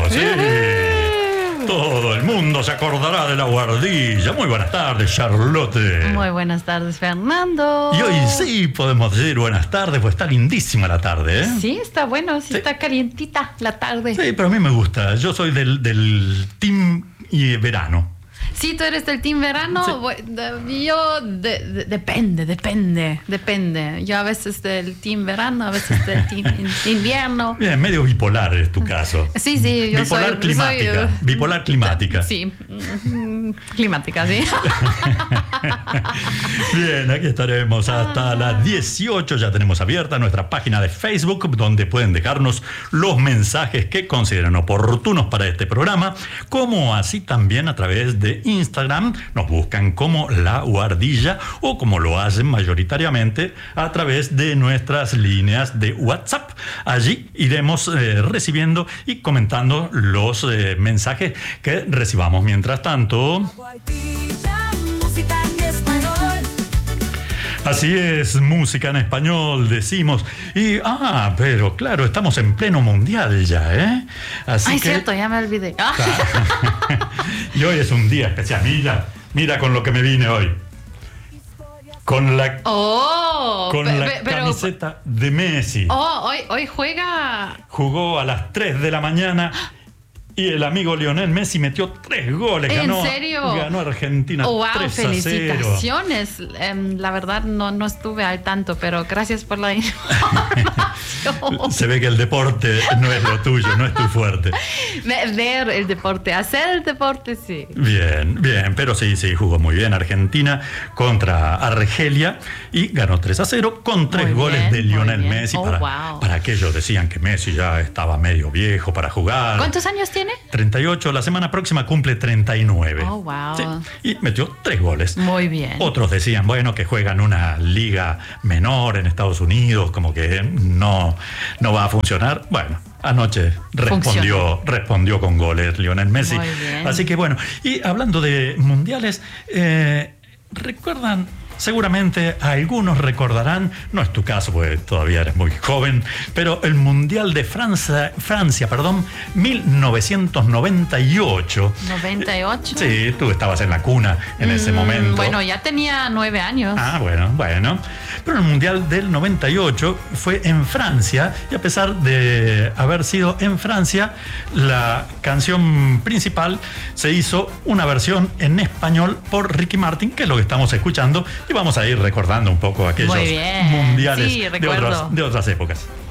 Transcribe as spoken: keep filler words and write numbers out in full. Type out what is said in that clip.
sí. Todo el mundo se acordará de la guardilla. Muy buenas tardes, Charlotte. Muy buenas tardes, Fernando. Y hoy sí podemos decir buenas tardes, pues está lindísima la tarde, ¿eh? Sí, está bueno, sí, sí. Está calientita la tarde. Sí, pero a mí me gusta. Yo soy del, del team y verano. Sí, tú eres del team verano. Sí. Yo, de, de, depende, depende, depende. Yo a veces del team verano, a veces del team invierno. Bien, medio bipolar es tu caso. Sí, sí, yo bipolar soy... climática, soy, uh, bipolar climática. Sí, climática, sí. Bien, aquí estaremos hasta ah. las dieciocho. Ya tenemos abierta nuestra página de Facebook, donde pueden dejarnos los mensajes que consideren oportunos para este programa, como así también a través de Instagram. Nos buscan como La Guardilla o como lo hacen mayoritariamente a través de nuestras líneas de WhatsApp. Allí iremos eh, recibiendo y comentando los eh, mensajes que recibamos. Mientras tanto... Así es, música en español, decimos. Y, ah, pero claro, estamos en pleno mundial ya, ¿eh? Así Ay, que... cierto, ya me olvidé. Y hoy es un día especial. Mira, mira con lo que me vine hoy. Con la, oh, con pe, la pe, pero, camiseta de Messi. Oh, hoy, hoy juega... Jugó a las tres de la mañana... Y el amigo Lionel Messi metió tres goles. ¿En ganó, serio? Ganó Argentina oh, wow, tres a cero. Felicitaciones. Um, la verdad no, no estuve al tanto, pero gracias por la información. Se ve que el deporte no es lo tuyo, no es tu fuerte. Ver el deporte, hacer el deporte, sí. Bien, bien, pero sí, sí, jugó muy bien Argentina contra Argelia y ganó tres a cero con tres muy goles bien, de Lionel Messi. Oh, para, wow. para aquellos decían que Messi ya estaba medio viejo para jugar. ¿Cuántos años tiene? treinta y ocho, la semana próxima cumple treinta y nueve. Oh, wow. Sí, y metió tres goles. Muy bien. Otros decían, bueno, que juegan una liga menor en Estados Unidos, como que no, no va a funcionar. Bueno, anoche respondió, respondió con goles Lionel Messi. Muy bien. Así que bueno, y hablando de mundiales, eh, ¿recuerdan? Seguramente algunos recordarán, no es tu caso porque todavía eres muy joven, pero el Mundial de Francia, Francia, perdón, mil novecientos noventa y ocho. ¿noventa y ocho? Sí, tú estabas en la cuna en mm, ese momento. Bueno, ya tenía nueve años. Ah, bueno, bueno. Pero el Mundial del noventa y ocho fue en Francia y a pesar de haber sido en Francia, la canción principal se hizo una versión en español por Ricky Martin, que es lo que estamos escuchando. Y vamos a ir recordando un poco aquellos mundiales sí, de otras, de otras épocas.